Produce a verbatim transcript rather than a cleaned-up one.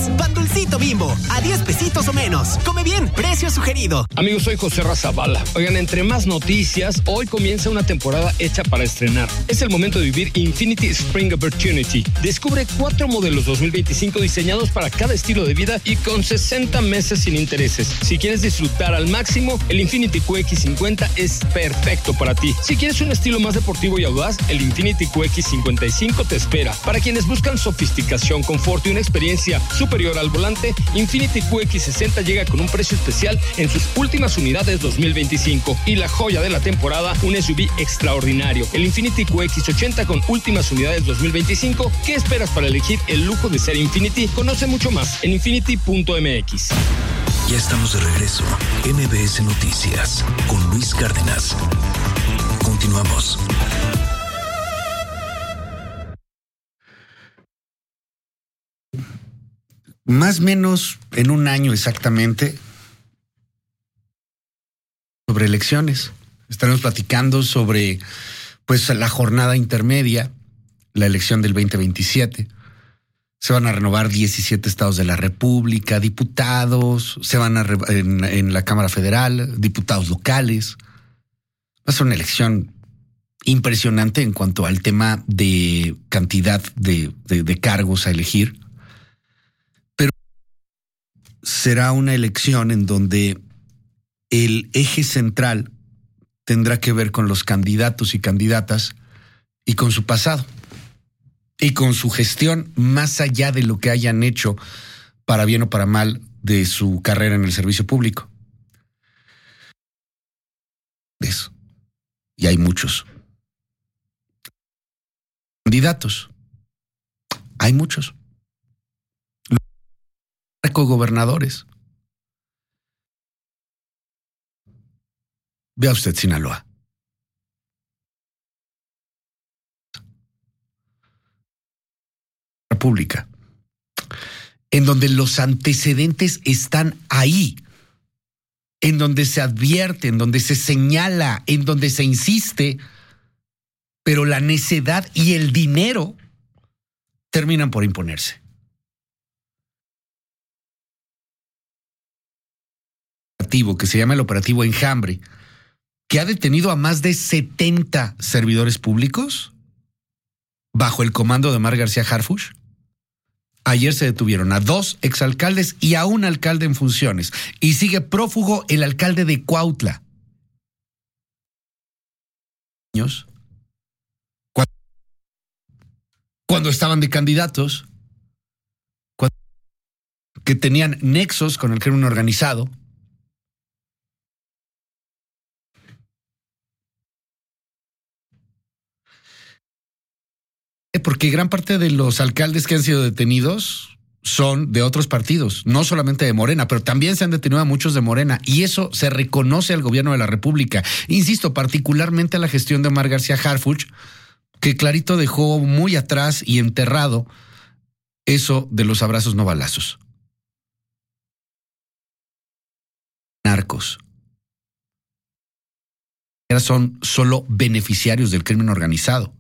Pan Dulcito Bimbo, a diez pesitos o menos. Come bien, precio sugerido. Amigos, soy José Razabala. Oigan, entre más noticias, hoy comienza una temporada hecha para estrenar. Es el momento de vivir Infinity Spring Opportunity. Descubre cuatro modelos dos mil veinticinco diseñados para cada estilo de vida y con sesenta meses sin intereses. Si quieres disfrutar al máximo, el Infinity Q X cincuenta es perfecto para ti. Si quieres un estilo más deportivo y audaz, el Infinity Q X cincuenta y cinco te espera. Para quienes buscan sofisticación, confort y una experiencia superior al volante, Infinity Q X sesenta llega con un precio especial en sus últimas unidades dos mil veinticinco. Y la joya de la temporada, un S U V extraordinario, el Infinity Q X ochenta con últimas unidades dos mil veinticinco. ¿Qué esperas para elegir el lujo de ser Infinity? Conoce mucho más en infinity punto m x. Ya estamos de regreso. M B S Noticias con Luis Cárdenas. Continuamos. Más o menos en un año exactamente sobre elecciones. Estaremos platicando sobre pues la jornada intermedia, la elección del veinte veintisiete. Se van a renovar diecisiete estados de la República, diputados, se van a re- en, en la Cámara Federal, diputados locales. Va a ser una elección impresionante en cuanto al tema de cantidad de, de, de cargos a elegir. Pero será una elección en donde el eje central tendrá que ver con los candidatos y candidatas y con su pasado y con su gestión, más allá de lo que hayan hecho para bien o para mal de su carrera en el servicio público. Eso. Y hay muchos candidatos. Hay muchos. Gobernadores. Vea usted Sinaloa. República, en donde los antecedentes están ahí, en donde se advierte, en donde se señala, en donde se insiste, pero la necedad y el dinero terminan por imponerse. Que se llama el operativo Enjambre, que ha detenido a más de setenta servidores públicos bajo el comando de Omar García Harfuch. Ayer se detuvieron a dos exalcaldes y a un alcalde en funciones, y sigue prófugo el alcalde de Cuautla. Cuando, cuando estaban de candidatos, cuando, que tenían nexos con el crimen organizado. Porque gran parte de los alcaldes que han sido detenidos son de otros partidos, no solamente de Morena, pero también se han detenido a muchos de Morena, y eso se reconoce al gobierno de la República. Insisto, particularmente a la gestión de Omar García Harfuch, que clarito dejó muy atrás y enterrado eso de los abrazos no balazos. Narcos. Son solo beneficiarios del crimen organizado.